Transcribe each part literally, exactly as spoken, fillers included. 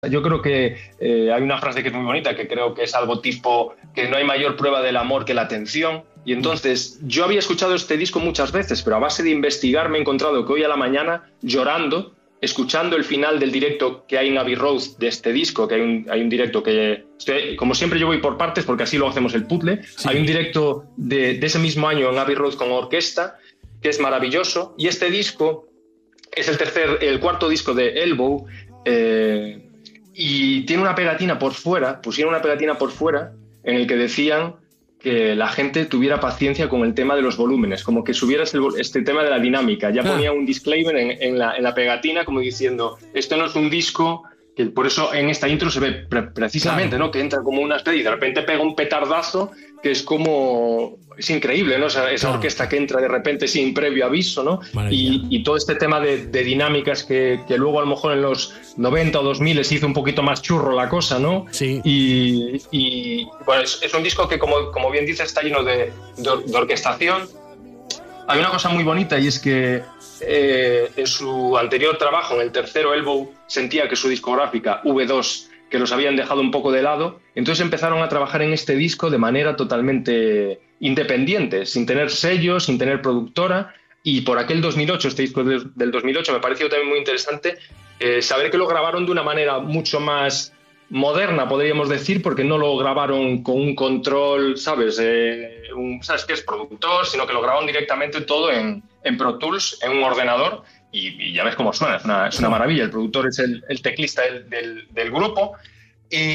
Yo creo que eh, hay una frase que es muy bonita, que creo que es algo tipo que no hay mayor prueba del amor que la atención. Y entonces yo había escuchado este disco muchas veces, pero a base de investigar me he encontrado que hoy a la mañana, llorando, escuchando el final del directo que hay en Abbey Road de este disco, que hay un, hay un directo que, estoy, como siempre yo voy por partes porque así lo hacemos el puzzle, sí. Hay un directo de, de ese mismo año en Abbey Road con orquesta, que es maravilloso, y este disco es el, tercer, el cuarto disco de Elbow, eh, y tiene una pegatina por fuera, pusieron una pegatina por fuera en el que decían que la gente tuviera paciencia con el tema de los volúmenes, como que subieras el, este tema de la dinámica. Ya ponía ah. un disclaimer en, en, la, en la pegatina como diciendo, esto no es un disco, que por eso en esta intro se ve pre precisamente, claro. ¿no? Que entra como una especie y de repente pega un petardazo que es como... Es increíble, ¿no? Esa, esa claro. orquesta que entra de repente sin previo aviso, ¿no? Y, y todo este tema de, de dinámicas que, que luego a lo mejor en los noventa o dos mil se hizo un poquito más churro la cosa, ¿no? Sí. Y, y bueno, es, es un disco que, como, como bien dice, está lleno de, de, de orquestación. Hay una cosa muy bonita y es que eh, en su anterior trabajo, en el tercero Elbow, sentía que su discográfica V dos, que los habían dejado un poco de lado, entonces empezaron a trabajar en este disco de manera totalmente independiente, sin tener sellos, sin tener productora, y por aquel dos mil ocho, este disco del dos mil ocho, me pareció también muy interesante eh, saber que lo grabaron de una manera mucho más moderna, podríamos decir, porque no lo grabaron con un control, ¿sabes? Eh, un, ¿sabes qué es productor? Sino que lo grabaron directamente todo en, en Pro Tools, en un ordenador, y, y ya ves cómo suena, es una, es una maravilla. El productor es el, el teclista del, del, del grupo, y,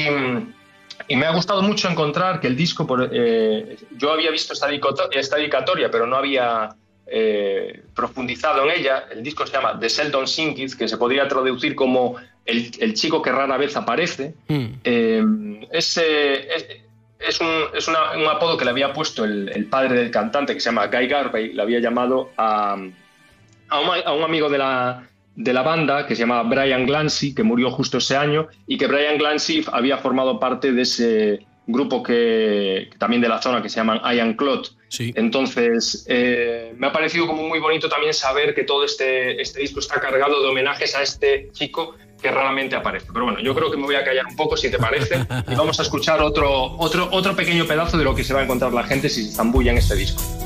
y me ha gustado mucho encontrar que el disco, por, eh, yo había visto esta, esta dedicatoria, pero no había eh, profundizado en ella. El disco se llama The Seldom Seen Kid, que se podría traducir como el, el chico que rara vez aparece. Mm. Eh, es, eh, es, es, un, es una, un apodo que le había puesto el, el padre del cantante, que se llama Guy Garvey, le había llamado a... A un, a un amigo de la, de la banda que se llamaba Brian Glancy, que murió justo ese año, y que Brian Glancy había formado parte de ese grupo que, que también de la zona, que se llaman Iron Clot. Sí. Entonces, eh, me ha parecido como muy bonito también saber que todo este, este disco está cargado de homenajes a este chico que raramente aparece. Pero bueno, yo creo que me voy a callar un poco, si te parece, y vamos a escuchar otro, otro, otro pequeño pedazo de lo que se va a encontrar la gente si se zambulla en este disco.